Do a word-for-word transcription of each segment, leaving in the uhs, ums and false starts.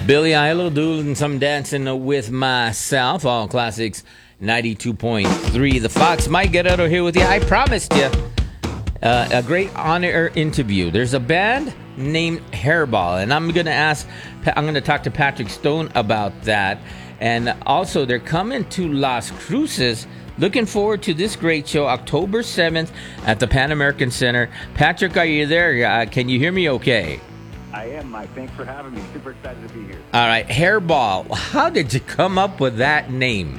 Billy Idol doing some dancing with myself. All classics ninety-two point three. The Fox Mike Get Out of here with you. I promised you uh, a great on-air interview. There's a band named Hairball, and I'm going to ask, I'm going to talk to Patrick Stone about that. And also, they're coming to Las Cruces. Looking forward to this great show, October seventh at the Pan American Center. Patrick, are you there? Uh, can you hear me okay? I am, Mike. Thanks for having me. Super excited to be here. All right, Hairball. How did you come up with that name?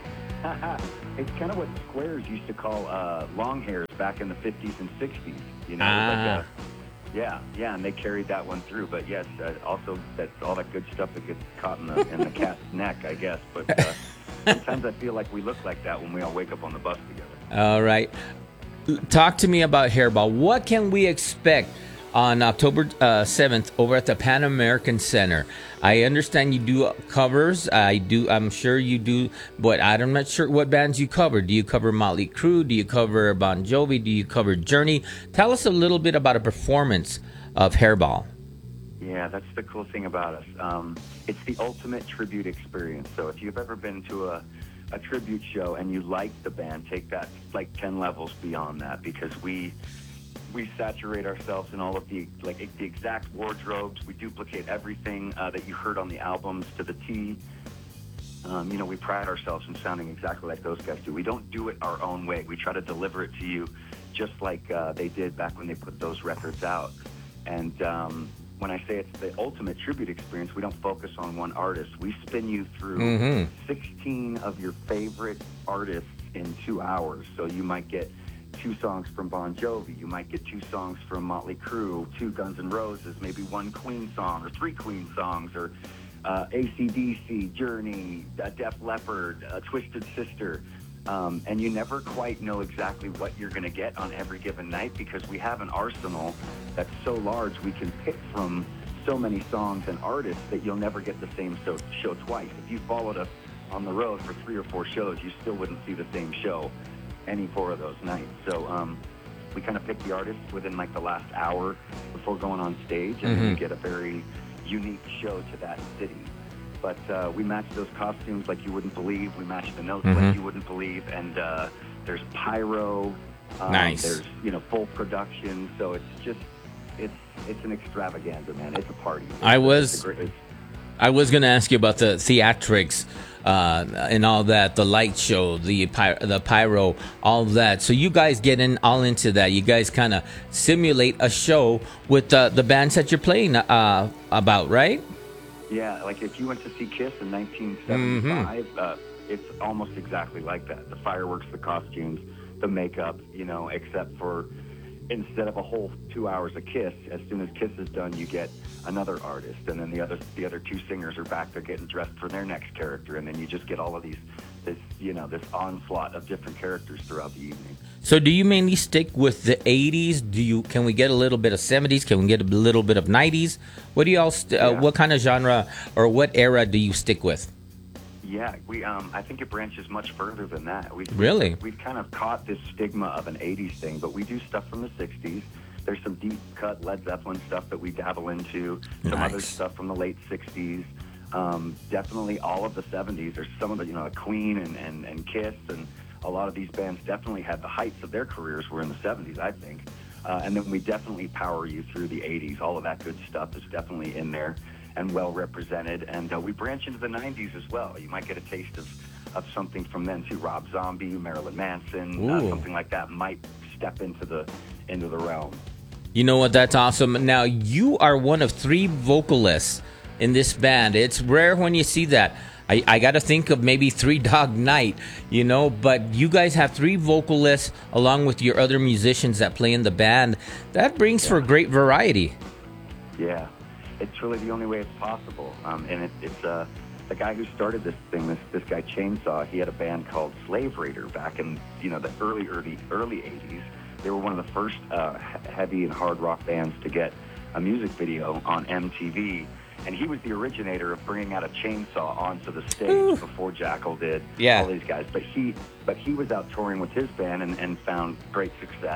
It's kind of what squares used to call uh, long hairs back in the fifties and sixties. You know, ah. like a, yeah, yeah, and they carried that one through. But yes, uh, also that's all that good stuff that gets caught in the in the cat's neck, I guess. But uh, sometimes I feel like we look like that when we all wake up on the bus together. All right, talk to me about Hairball. What can we expect on October uh, seventh over at the Pan American Center? I understand you do covers. I do. I'm sure you do, but I'm not sure what bands you cover. Do you cover Motley Crue? Do you cover Bon Jovi? Do you cover Journey? Tell us a little bit about a performance of Hairball. Yeah, that's the cool thing about us. Um, it's the ultimate tribute experience. So if you've ever been to a, a tribute show and you like the band, take that like ten levels beyond that, because we we saturate ourselves in all of the like the exact wardrobes. We duplicate everything uh, that you heard on the albums to the T. Um, you know, we pride ourselves in sounding exactly like those guys do. We don't do it our own way. We try to deliver it to you just like uh, they did back when they put those records out. And um, when I say it's the ultimate tribute experience, we don't focus on one artist. We spin you through mm-hmm. sixteen of your favorite artists in two hours. So you might get two songs from Bon Jovi, you might get two songs from Motley Crue, two Guns N' Roses, maybe one Queen song, or three Queen songs, or uh, A C D C, Journey, uh, Def Leppard, uh, Twisted Sister. Um, and you never quite know exactly what you're going to get on every given night, because we have an arsenal that's so large we can pick from so many songs and artists that you'll never get the same show, show twice. If you followed us on the road for three or four shows, you still wouldn't see the same show any four of those nights. So um, we kind of pick the artists within like the last hour before going on stage, and mm-hmm. then you get a very unique show to that city. But uh, we match those costumes like you wouldn't believe. We match the notes mm-hmm. like you wouldn't believe. And uh, there's pyro. Um, nice. There's, you know, full production. So it's just, it's it's an extravaganza, man. It's a party. It's, I was... It's a great, it's, I was going to ask you about the theatrics uh, and all that, the light show, the py- the pyro, all that. So you guys get in all into that. You guys kind of simulate a show with uh, the bands that you're playing uh, about, right? Yeah, like if you went to see Kiss in nineteen seventy-five, mm-hmm. uh, it's almost exactly like that. The fireworks, the costumes, the makeup, you know, except for instead of a whole two hours of Kiss, as soon as Kiss is done, you get another artist, and then the other the other two singers are back there getting dressed for their next character, and then you just get all of these, this you know, this onslaught of different characters throughout the evening. So, do you mainly stick with the eighties? Do you can we get a little bit of seventies? Can we get a little bit of nineties? What do y'all? St- uh, yeah. What kind of genre or what era do you stick with? Yeah, we. Um, I think it branches much further than that. We really we've kind of caught this stigma of an eighties thing, but we do stuff from the sixties. There's some deep cut Led Zeppelin stuff that we dabble into. Some nice. other stuff from the late sixties. Um, definitely all of the seventies. There's some of the, you know, Queen and, and, and Kiss, and a lot of these bands definitely had the heights of their careers were in the seventies, I think. Uh, and then we definitely power you through the eighties. All of that good stuff is definitely in there and well represented. And uh, we branch into the nineties as well. You might get a taste of, of something from then too. Rob Zombie, Marilyn Manson, uh, something like that might step into the into the realm. You know what? That's awesome. Now, you are one of three vocalists in this band. It's rare when you see that. I, I got to think of maybe Three Dog Night, you know, but you guys have three vocalists along with your other musicians that play in the band. That brings yeah. for great variety. Yeah, it's really the only way it's possible. Um, and it, it's uh, the guy who started this thing, this this guy Chainsaw, he had a band called Slave Raider back in, you know, the early, early, early eighties. They were one of the first uh, heavy and hard rock bands to get a music video on M T V. And he was the originator of bringing out a chainsaw onto the stage Ooh. before Jackal did. Yeah. All these guys. But he but he was out touring with his band and, and found great success.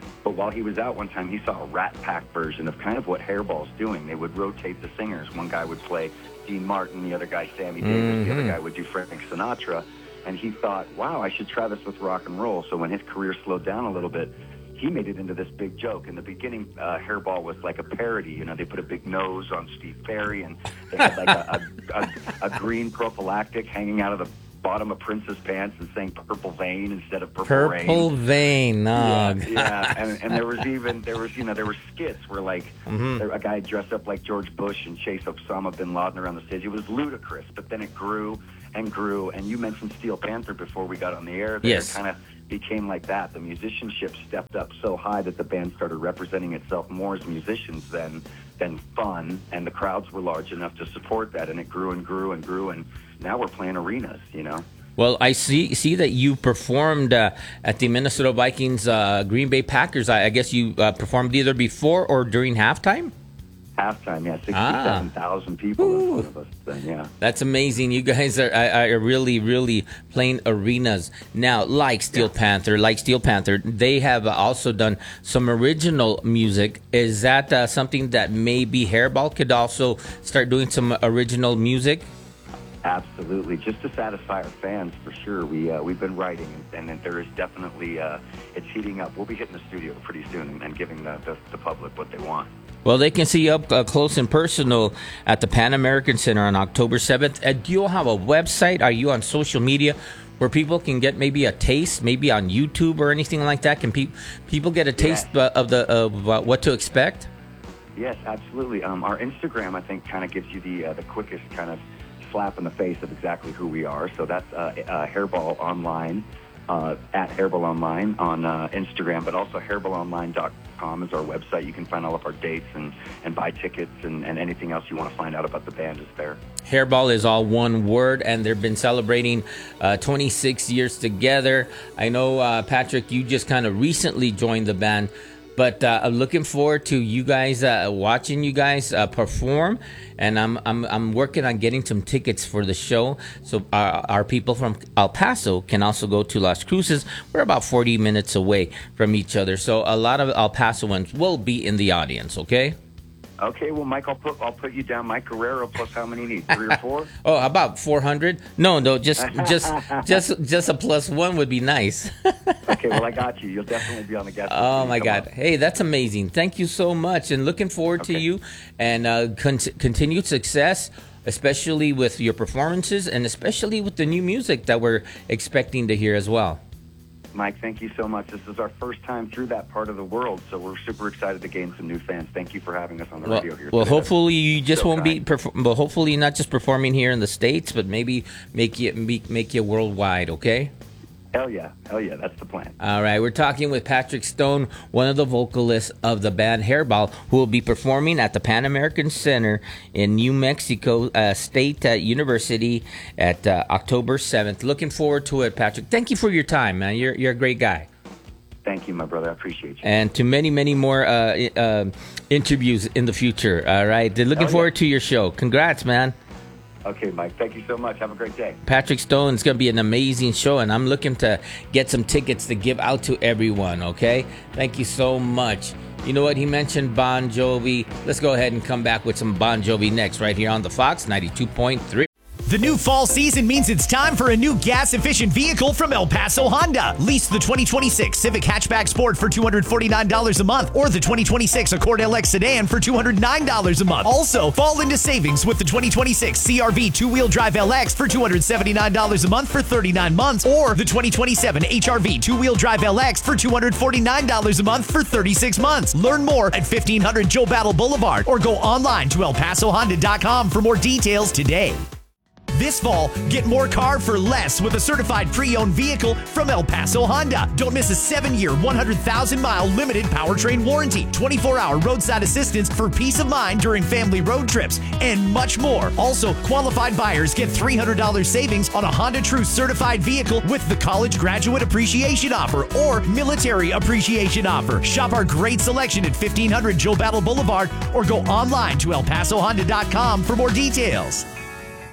But while he was out one time, he saw a Rat Pack version of kind of what Hairball's doing. They would rotate the singers. One guy would play Dean Martin, the other guy Sammy Davis, mm-hmm. the other guy would do Frank Sinatra. And he thought, wow, I should try this with rock and roll. So when his career slowed down a little bit, he made it into this big joke. In the beginning, uh, Hairball was like a parody. You know, they put a big nose on Steve Perry, and they had like a, a, a, a green prophylactic hanging out of the bottom of Prince's pants and saying "Purple Vein" instead of "Purple, Purple Rain." Purple Vein, no. Yeah, yeah. And, and there was even there was you know there were skits where like mm-hmm. there, a guy dressed up like George Bush and chased Osama bin Laden around the stage. It was ludicrous, but then it grew and grew. And you mentioned Steel Panther before we got on the air. There yes. kind of became like that. The musicianship stepped up so high that the band started representing itself more as musicians than than fun, and the crowds were large enough to support that, and it grew and grew and grew, and now we're playing arenas, you know. Well, I see see that you performed uh, at the Minnesota Vikings uh, Green Bay Packers. I, I guess you uh, performed either before or during halftime? Halftime, yeah, sixty-seven thousand ah. people Ooh. in front of us then, yeah. That's amazing. You guys are, are really, really playing arenas. Now, like Steel yeah. Panther, like Steel Panther, they have also done some original music. Is that uh, something that maybe Hairball could also start doing some original music? Absolutely, just to satisfy our fans, for sure. We uh, we've been writing, and, and there is definitely uh, it's heating up. We'll be hitting the studio pretty soon and, and giving the, the the public what they want. Well, they can see you up uh, close and personal at the Pan American Center on October seventh. Uh, do you have a website? Are you on social media where people can get maybe a taste, maybe on YouTube or anything like that? Can pe- people get a taste yeah. of the of uh, what to expect? Yes, absolutely. Um, our Instagram, I think, kind of gives you the uh, the quickest kind of slap in the face of exactly who we are. So that's uh, uh, Hairball Online, uh, at Hairball Online on uh, Instagram, but also hairball online dot com is our website. You can find all of our dates and, and buy tickets, and, and anything else you want to find out about the band is there. Hairball is all one word, and they've been celebrating uh, twenty-six years together. I know, uh, Patrick, you just kind of recently joined the band, but uh, I'm looking forward to you guys uh, watching you guys uh, perform, and I'm I'm I'm working on getting some tickets for the show, so our, our people from El Paso can also go to Las Cruces. We're about forty minutes away from each other, so a lot of El Pasoans will be in the audience. Okay. Okay, well, Mike, I'll put I'll put you down. Mike Guerrero plus how many you need? Three or four? Oh, about four hundred? No, no, just just just just a plus one would be nice. Okay, well, I got you. You'll definitely be on the guest list. Oh my God! Up. Hey, that's amazing. Thank you so much, and looking forward okay. to you and uh, con- continued success, especially with your performances and especially with the new music that we're expecting to hear as well. Mike, thank you so much. This is our first time through that part of the world, so we're super excited to gain some new fans. Thank you for having us on the well, radio here. Well, today. hopefully you just so won't kind. be, perf- well, hopefully not just performing here in the States, but maybe make you make, make you worldwide. Okay. Hell yeah, hell yeah, that's the plan. All right, we're talking with Patrick Stone, one of the vocalists of the band Hairball, who will be performing at the Pan American Center in New Mexico uh, State uh, University at uh, October seventh. Looking forward to it, Patrick. Thank you for your time, man. You're you're a great guy. Thank you, my brother. I appreciate you. And to many, many more uh, uh, interviews in the future. All right, they're looking hell forward yeah. to your show. Congrats, man. Okay, Mike. Thank you so much. Have a great day. Patrick Stone is going to be an amazing show, and I'm looking to get some tickets to give out to everyone, okay? Thank you so much. You know what? He mentioned Bon Jovi. Let's go ahead and come back with some Bon Jovi next right here on the Fox ninety-two point three. The new fall season means it's time for a new gas-efficient vehicle from El Paso Honda. Lease the twenty twenty-six Civic Hatchback Sport for two hundred forty-nine dollars a month or the twenty twenty-six Accord L X Sedan for two hundred nine dollars a month. Also, fall into savings with the twenty twenty-six C R V two-wheel drive L X for two hundred seventy-nine dollars a month for thirty-nine months or the twenty twenty-seven H R V two-wheel drive L X for two hundred forty-nine dollars a month for thirty-six months. Learn more at fifteen hundred Joe Battle Boulevard or go online to el paso honda dot com for more details today. This fall, get more car for less with a certified pre-owned vehicle from El Paso Honda. Don't miss a seven-year, one hundred thousand mile limited powertrain warranty, twenty-four hour roadside assistance for peace of mind during family road trips, and much more. Also, qualified buyers get three hundred dollars savings on a Honda True certified vehicle with the College Graduate Appreciation Offer or Military Appreciation Offer. Shop our great selection at fifteen hundred Joe Battle Boulevard or go online to el paso honda dot com for more details.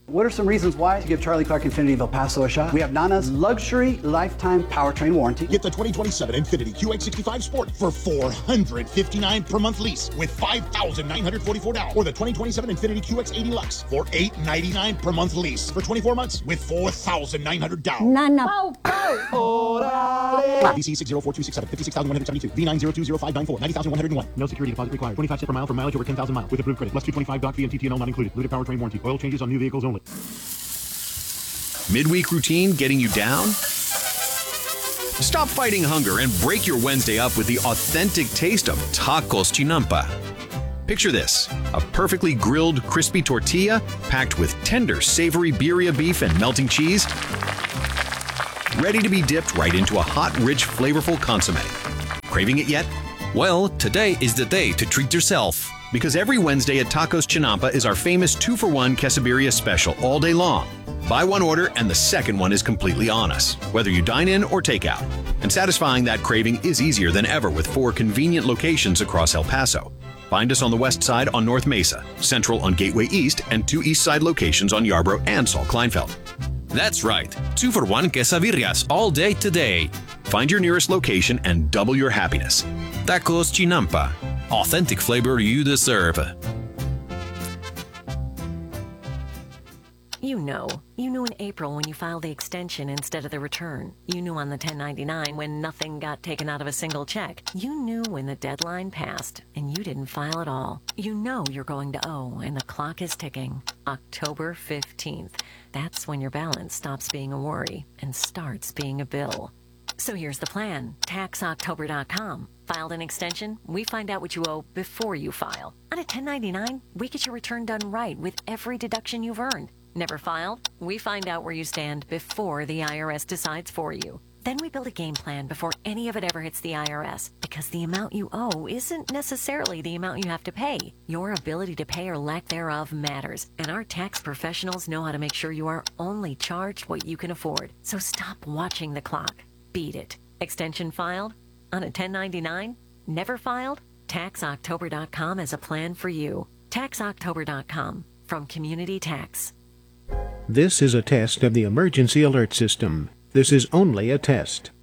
What are some reasons why to give Charlie Clark Infiniti of El Paso a shot? We have Nana's luxury lifetime powertrain warranty. Get the twenty twenty-seven Infiniti Q X sixty-five Sport for four hundred fifty-nine dollars per month lease with five thousand nine hundred forty-four dollars. Or the twenty twenty-seven Infiniti Q X eighty Lux for eight hundred ninety-nine dollars per month lease for twenty-four months with four thousand nine hundred dollars down. Nana. Pow, pow. V C six zero four two six seven, fifty-six thousand one hundred seventy-two. V nine zero two zero five nine four, ninety thousand one hundred one. No security deposit required. twenty-five cents per mile for mileage over ten thousand miles with approved credit. Plus two twenty-five doc fee and T T N L not included. Limited powertrain warranty. Oil changes on new vehicles only. Midweek routine getting you down? Stop fighting hunger and break your Wednesday up with the authentic taste of Tacos Chinampa. Picture this, a perfectly grilled, crispy tortilla packed with tender, savory birria beef and melting cheese, ready to be dipped right into a hot, rich, flavorful consomme. Craving it yet? Well, today is the day to treat yourself. Because every Wednesday at Tacos Chinampa is our famous two for one quesadilla special all day long. Buy one order and the second one is completely on us, whether you dine in or take out. And satisfying that craving is easier than ever with four convenient locations across El Paso. Find us on the west side on North Mesa, central on Gateway East, and two east side locations on Yarborough and Saul Kleinfeld. That's right, two for one quesadillas all day today. Find your nearest location and double your happiness. Tacos Chinampa, authentic flavor you deserve. You know. You knew in April when you filed the extension instead of the return. You knew on the ten ninety-nine when nothing got taken out of a single check. You knew when the deadline passed and you didn't file at all. You know you're going to owe and the clock is ticking. October fifteenth. That's when your balance stops being a worry and starts being a bill. So here's the plan. tax october dot com. Filed an extension? We find out what you owe before you file. On a ten ninety-nine, we get your return done right with every deduction you've earned. Never filed? We find out where you stand before the I R S decides for you. Then we build a game plan before any of it ever hits the I R S, because the amount you owe isn't necessarily the amount you have to pay. Your ability to pay or lack thereof matters, and our tax professionals know how to make sure you are only charged what you can afford. So stop watching the clock. Beat it. Extension filed? On a ten ninety-nine? Never filed? tax october dot com has a plan for you. tax october dot com from Community Tax. This is a test of the emergency alert system. This is only a test.